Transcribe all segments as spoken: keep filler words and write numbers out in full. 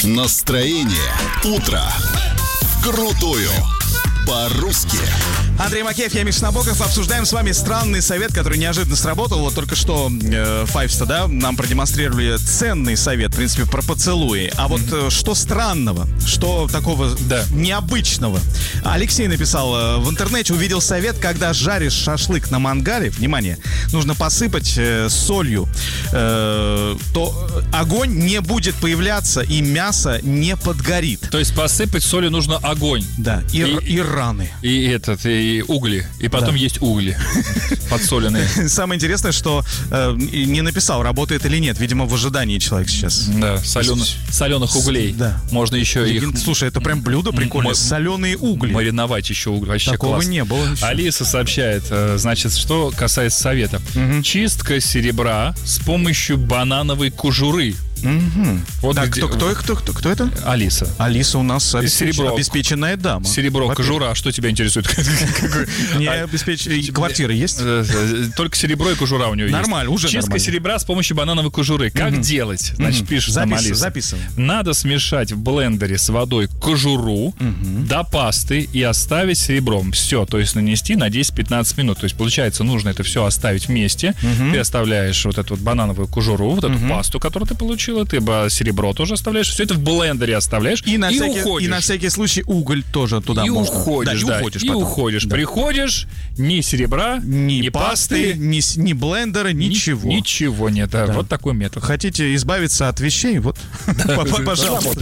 Настроение утро. Крутую. По-русски. Андрей Макеев, я Миша Набоков. Обсуждаем с вами странный совет, который неожиданно сработал. Вот только что э, Файвста, да, нам продемонстрировали ценный совет, в принципе, про поцелуи. А вот э, что странного, что такого Да. необычного? Алексей написал э, в интернете, увидел совет, когда жаришь шашлык на мангале, внимание, нужно посыпать э, солью, э, то огонь не будет появляться и мясо не подгорит. То есть посыпать солью нужно огонь. Да, и, И- р- и раны. И этот, и угли. И потом Да. есть угли подсоленные. Самое интересное, что э, не написал, работает или нет. Видимо, в ожидании человек сейчас. Да, соленых, соленых углей. Да. Можно еще их Легенд- Слушай, это прям блюдо прикольное. м- Соленые угли. мариновать еще угли. Вообще Такого классно. не было еще. Алиса сообщает, э, значит, что касается совета. Чистка серебра с помощью банановой кожуры. Вот Так, где- кто, кто, кто, кто, кто это? Алиса. Алиса у нас обеспеч- Серебро. обеспеченная дама. Серебро, Во-первых. кожура. Что тебя интересует? Какой- Не А, обеспеч... и Квартира есть? Э, э, Только серебро и кожура у нее есть. Нормально, уже Чистка нормально. серебра с помощью банановой кожуры. Как делать? Значит, пишет нам Запис- Алиса. записываем. Надо смешать в блендере с водой кожуру до пасты и оставить серебром. Все, то есть нанести на десять-пятнадцать минут. То есть, получается, нужно это все оставить вместе. Ты оставляешь вот эту вот банановую кожуру, вот эту пасту, которую ты получила, ты ба- серебро тоже оставляешь. Все это в блендере оставляешь И на, и всякий, уходишь. и на всякий случай уголь тоже туда И можно. уходишь, да, да, и уходишь и потом. уходишь. Да. Приходишь, ни серебра, Ни, ни пасты, пасты, ни, с- ни блендера, ни- ничего. Ничего нет. Да. Да. Вот такой метод. Хотите избавиться от вещей? Вот, пожалуйста.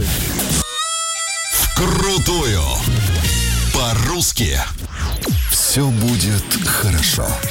Крутую. По-русски. Все будет хорошо.